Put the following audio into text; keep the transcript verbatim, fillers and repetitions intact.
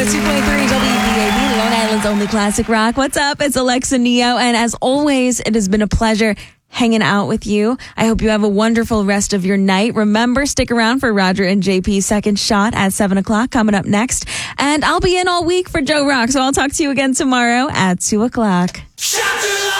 one oh two point three W D A B, Long Island's only classic rock. What's up? It's Alexa Neo, and as always, it has been a pleasure hanging out with you. I hope you have a wonderful rest of your night. Remember, stick around for Roger and J P's second shot at seven o'clock coming up next. And I'll be in all week for Joe Rock, so I'll talk to you again tomorrow at two o'clock.